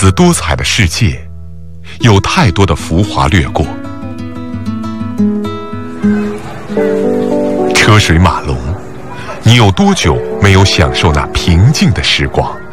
姿多彩的世界，有太多的浮华掠过。车水马龙，你有多久没有享受那平静的时光？